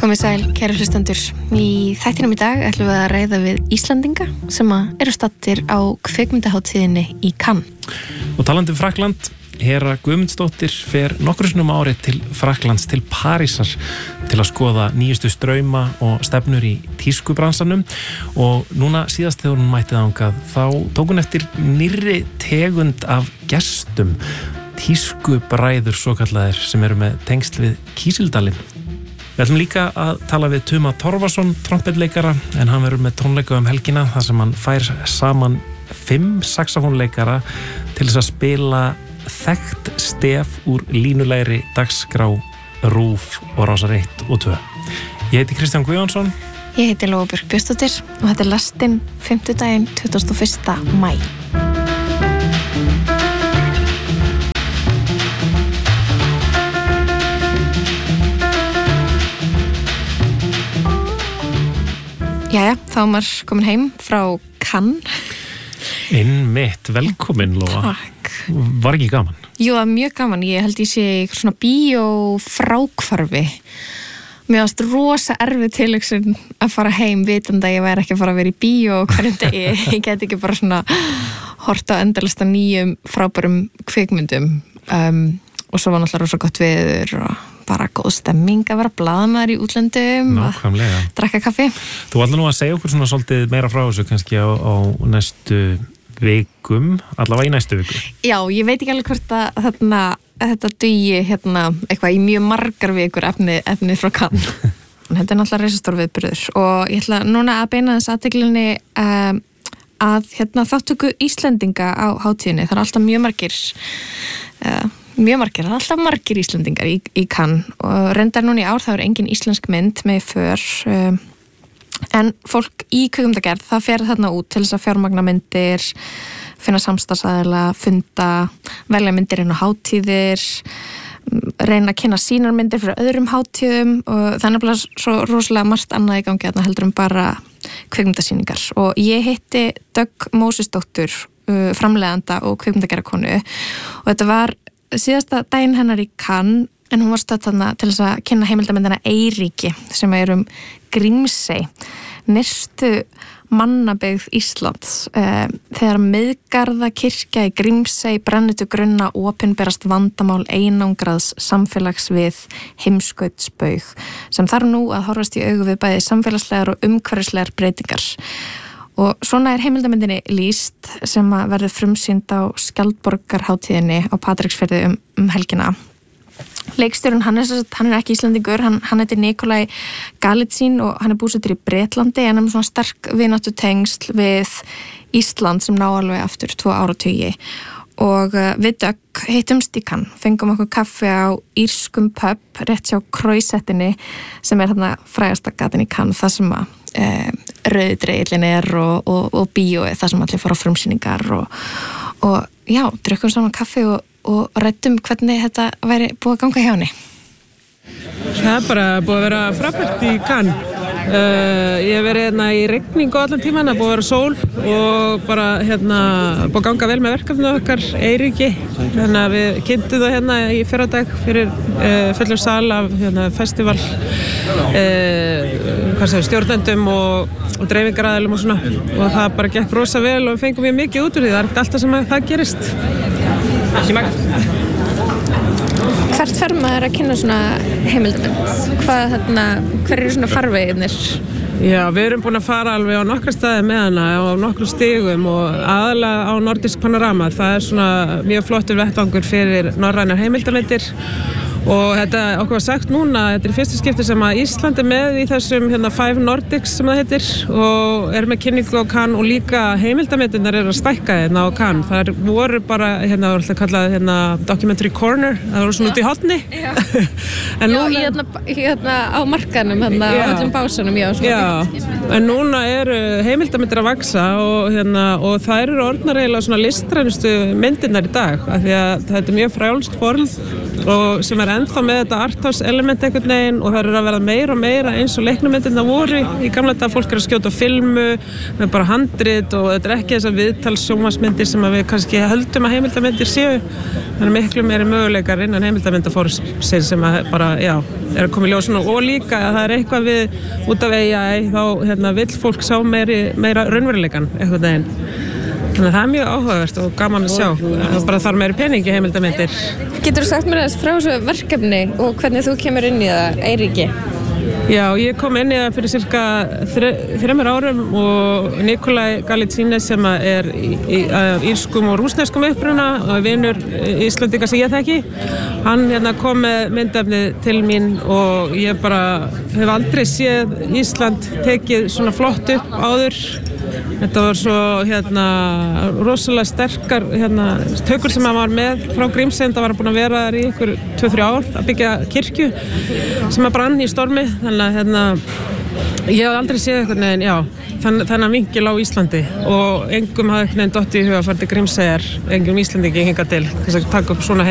Komið sæl, kæru hlustendur. Í þættinum í dag ætlum við að ræða við Íslandinga sem eru staddir á kvikmyndahátíðinni í Cannes. Og talandi Frakkland, Hera Guðmundsdóttir fer nokkru sinnum á ári til Frakklands, til Parísar, til að skoða nýjustu strauma og stefnur í tískubransanum. Og núna síðast þegar hún mætti þangað, þá tók hún eftir nýrri tegund af gestum, tískubræður svokallaðir sem eru með tengsl við Kísildalinn. Við ætlum líka að tala við Tuma Torfason, trompetleikara, en hann verður með tónleika helgina þar sem hann fær saman 5 saxofónleikara til þess að spila þekkt stef úr línulegri dagskrá RÚV og Rásar 1 og 2. Ég heiti Kristján Guðjónsson. Ég heiti Lóa Björk Björnsdóttir og þetta er lastinn 5. 21. maí. Jæja, þá er maður komin heim frá Cannes. Einmitt, velkomin Lóa. Takk. Var ekki gaman? Jú, það er mjög gaman. Ég held ég sé eitthvað svona bíófrákvarfi. Mér varst rosa erfið tilhugsun að fara heim vitandi að ég væri ekki að fara að vera í bíó hverjum degi. Ég get ekki bara svona horta á endalista nýjum frábærum kvikmyndum. Og svo var náttúrulega rosa gott veður og bara góð stemming að vera blaðamaður í útlöndum. Nákvæmlega. Að drekka kaffi. Þú ætla nú að segja okkur svona svolítið meira frá þessu kannski á næstu vikum, allavega í næstu viku. Já, ég veit ekki alveg hvort að þetta dugi eitthvað í mjög margar vikur efnið frá Cannes. Þetta er náttúrulega risastór viðburður og ég ætla núna að beina þess athyglinni að þáttöku Íslendinga á hátíðinni. Það er alltaf mjög margir, það er alltaf margir Íslendingar í Cannes og reyndar núna í ár það er engin íslensk mynd með för en fólk í kvikmyndagerð það fer þarna út til þess að fjármagna myndir, finna samstarfsaðila, funda, velja myndir inn á hátíðir, reyna að kynna sínar myndir fyrir öðrum hátíðum og það er nefnilega svo rosalega margt annað í gangi þarna heldur bara kvikmyndasýningar og ég hitti Dögg Mósesdóttur, framleiðanda og kvikmyndagerðarkonu og þetta var síðasta daginn hennar í Cannes en hún var stödd þarna til þess að kynna heimildamyndina Eyríki sem er Grímsey, nyrstu mannabyggð Íslands. Þegar Miðgarðakirkja í Grímsey brennur til grunna opinberast vandamál einangraðs samfélags við heimskautsbaug sem þarf nú að horfast í augu við bæði samfélagslegar og umhverfislegar breytingar. Og svona er heimildamyndinni lýst sem að verður frumsýnd á Skjaldborgarhátíðinni á Patreksfirði helgina. Leikstjórinn, hann er ekki Íslandingur, hann heitir Nikolaj Galitsyn og hann er búsettur í Bretlandi en hann er svona sterk vináttutengsl við Ísland sem ná alveg aftur 2 áratugi. Og við Dögg hittumst í Cannes, fengum okkur kaffi á írskum pub rétt hjá Croisettinni sem er þarna frægasta gatan í Cannes, það sem að rauðdreillin er og bíóið, það sem allir fara á frumsýningar og já, drukkum saman kaffi og ræddum hvernig þetta væri búið að ganga hjá henni. Það er bara búið að vera frábært í Cannes. Ég hef verið í rigningu allan tíman, það búið að vera sól og bara búið að ganga vel með verkefnið okkar Eyríki. Þannig að við kynntum það í fyrradag fyrir fullum sal af festival stjórnendum og dreifingaraðilum og svona og það bara gekk rosa vel og við fengum mjög mikið út úr því, það er ekki alltaf sem það gerist. Ekki mægt. Hvert fer maður að kynna svona heimildamynd? Hver eru svona farveginir? Já, við erum búin að fara alveg á nokkra staði með hana á nokkrum stigum og aðalega á Nordisk Panorama. Það er svona mjög flottur vettvangur fyrir norrænar heimildamyndir og þetta okkur var sagt núna, þetta er fyrsta skipti sem að Ísland er með í þessum 5 Nordics sem það heitir og er með kynningu á Cannes og líka heimildamyndirnar eru að stækka á Cannes. Það voru bara, alltaf kallað Documentary Corner, það voru svona út í horni. En núna á markanum, á öllum básunum, en núna eru heimildamyndir að vaksa og það eru orðnar eiginlega svona listrænustu myndirnar í dag, af því að þetta er mjög frjálst form og sem er ennþá með þetta arthouse element einhvern veginn og það eru að verða meira og meira eins og leiknumyndirnar voru í gamla daga. Fólk að skjóta á filmu með bara handrit og þetta ekki þessar viðtalssjónvarpsmyndir sem við kannski höldum að heimildarmyndir séu. Það miklu meiri möguleikar innan heimildarmyndaformsins sem að bara, er að koma í ljós og líka að það eitthvað við út af AI þá vill fólk sjá meira raunveruleikan einhvern veginn. Þannig að það mjög áhugavert og gaman að sjá. Það bara þarf meiri peningi heimildarmyndir. Geturðu sagt mér aðeins frá þessu verkefni og hvernig þú kemur inn í það, Eiríki? Já, ég kom inn í það fyrir cirka 3 árum og Nikolaj Galitsine sem er írskum og rússneskum uppruna og vinur Íslandinga sem ég þekki. Hann kom með myndefni til mín og ég bara hef aldrei séð Ísland tekið svona flott upp áður. Þetta var svo rosalega sterkar tökur sem hann var með frá Grímsey. Það var búin að vera þar í ykkur 2-3 ár að byggja kirkju sem að brann í stormi. Þannig að ég hef aldrei séð þennan vinkil á Íslandi og engum hafði dottið í huga að fara til Grímseyjar, engum Íslandingi hingað til þess að taka upp svona